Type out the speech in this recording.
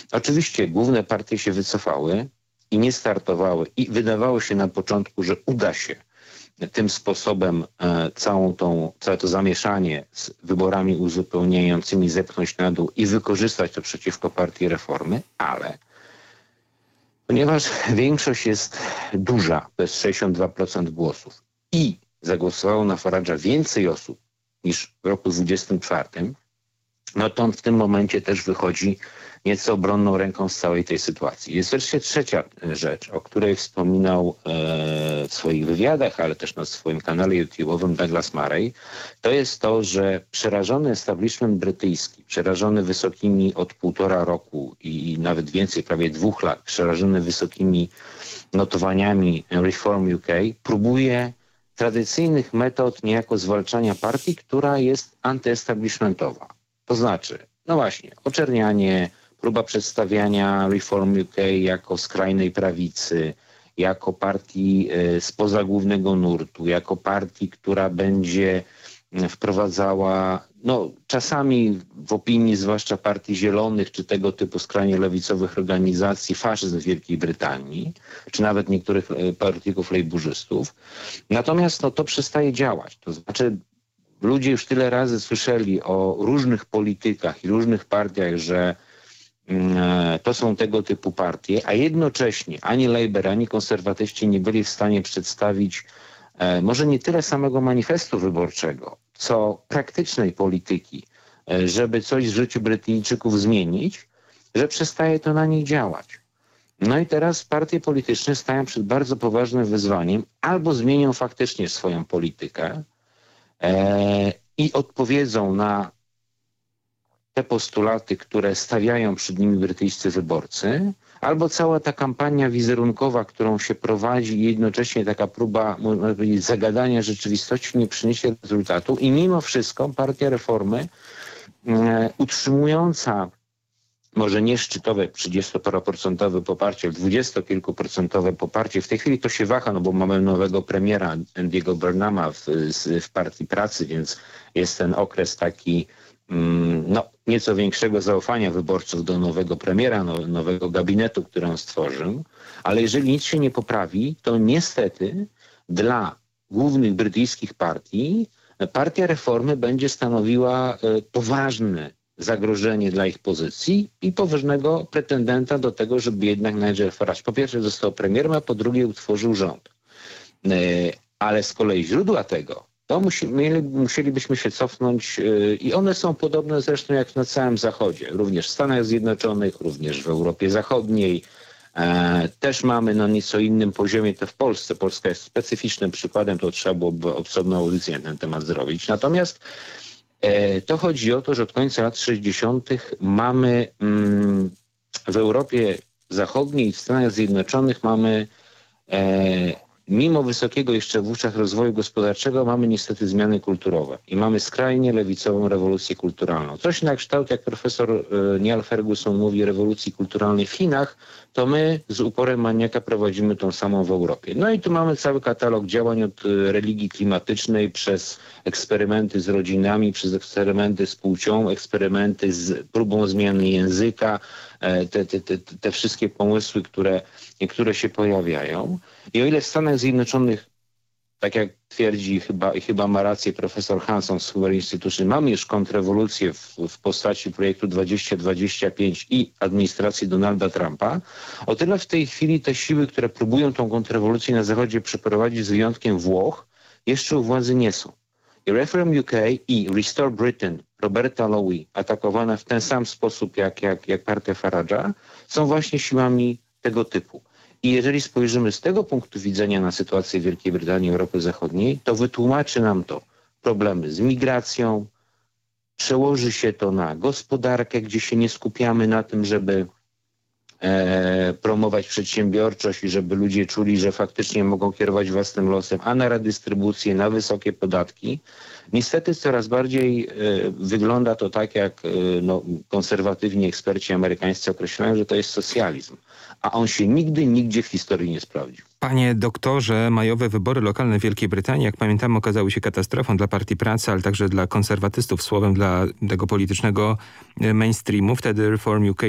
Oczywiście główne partie się wycofały i nie startowały i wydawało się na początku, że uda się tym sposobem całe to zamieszanie z wyborami uzupełniającymi zepchnąć na dół i wykorzystać to przeciwko partii Reformy, ale ponieważ większość jest duża, to jest 62% głosów i zagłosowało na Farage'a więcej osób niż w roku 2024, no to on w tym momencie też wychodzi nieco obronną ręką z całej tej sytuacji. Jest wreszcie trzecia rzecz, o której wspominał w swoich wywiadach, ale też na swoim kanale YouTube'owym Douglas Murray. To jest to, że przerażony establishment brytyjski, przerażony wysokimi od 1,5 roku i nawet więcej, prawie 2 lat, przerażony wysokimi notowaniami Reform UK, próbuje tradycyjnych metod niejako zwalczania partii, która jest antyestablishmentowa. To znaczy, no właśnie, oczernianie, próba przedstawiania Reform UK jako skrajnej prawicy, jako partii spoza głównego nurtu, jako partii, która będzie wprowadzała, no czasami w opinii zwłaszcza partii zielonych, czy tego typu skrajnie lewicowych organizacji, faszyzm w Wielkiej Brytanii, czy nawet niektórych polityków lejburzystów. Natomiast no, to przestaje działać. To znaczy ludzie już tyle razy słyszeli o różnych politykach i różnych partiach, że to są tego typu partie, a jednocześnie ani Labour, ani konserwatyści nie byli w stanie przedstawić może nie tyle samego manifestu wyborczego, co praktycznej polityki, żeby coś w życiu Brytyjczyków zmienić, że przestaje to na nich działać. No i teraz partie polityczne stają przed bardzo poważnym wyzwaniem, albo zmienią faktycznie swoją politykę i odpowiedzą na te postulaty, które stawiają przed nimi brytyjscy wyborcy, albo cała ta kampania wizerunkowa, którą się prowadzi i jednocześnie taka próba, można powiedzieć, zagadania rzeczywistości nie przyniesie rezultatu i mimo wszystko partia Reformy utrzymująca może nie szczytowe 30% poparcie, ale 20-kilkuprocentowe poparcie. W tej chwili to się waha, no bo mamy nowego premiera Andy'ego Burnhama w Partii Pracy, więc jest ten okres taki no, nieco większego zaufania wyborców do nowego premiera, nowego gabinetu, który on stworzył. Ale jeżeli nic się nie poprawi, to niestety dla głównych brytyjskich partii partia Reformy będzie stanowiła poważne zagrożenie dla ich pozycji i poważnego pretendenta do tego, żeby jednak Nigel Farage po pierwsze został premierem, a po drugie utworzył rząd. Ale z kolei źródła tego, to musielibyśmy się cofnąć i one są podobne zresztą jak na całym Zachodzie, również w Stanach Zjednoczonych, również w Europie Zachodniej. Też mamy na nieco innym poziomie to w Polsce. Polska jest specyficznym przykładem, to trzeba byłoby osobną audycję na ten temat zrobić. Natomiast to chodzi o to, że od końca lat 60. mamy w Europie Zachodniej i w Stanach Zjednoczonych mamy mimo wysokiego jeszcze wówczas rozwoju gospodarczego mamy niestety zmiany kulturowe i mamy skrajnie lewicową rewolucję kulturalną. Coś na kształt, jak profesor Niall Ferguson mówi, rewolucji kulturalnej w Chinach, to my z uporem maniaka prowadzimy tą samą w Europie. No i tu mamy cały katalog działań od religii klimatycznej przez eksperymenty z rodzinami, przez eksperymenty z płcią, eksperymenty z próbą zmiany języka, te wszystkie pomysły, które się pojawiają. I o ile w Stanach Zjednoczonych, tak jak twierdzi chyba ma rację profesor Hanson z Hoover Institution, mamy już kontrrewolucję w postaci projektu 2025 i administracji Donalda Trumpa, o tyle w tej chwili te siły, które próbują tą kontrrewolucję na Zachodzie przeprowadzić z wyjątkiem Włoch, jeszcze u władzy nie są. I Reform UK i Restore Britain Roberta Lowy, atakowana w ten sam sposób jak partia Farage'a, są właśnie siłami tego typu. I jeżeli spojrzymy z tego punktu widzenia na sytuację Wielkiej Brytanii i Europy Zachodniej, to wytłumaczy nam to problemy z migracją, przełoży się to na gospodarkę, gdzie się nie skupiamy na tym, żeby promować przedsiębiorczość i żeby ludzie czuli, że faktycznie mogą kierować własnym losem, a na redystrybucję, na wysokie podatki. Niestety coraz bardziej wygląda to tak, jak konserwatywni eksperci amerykańscy określają, że to jest socjalizm. A on się nigdy, nigdzie w historii nie sprawdził. Panie doktorze, majowe wybory lokalne w Wielkiej Brytanii, jak pamiętamy, okazały się katastrofą dla Partii Pracy, ale także dla konserwatystów, słowem dla tego politycznego mainstreamu. Wtedy Reform UK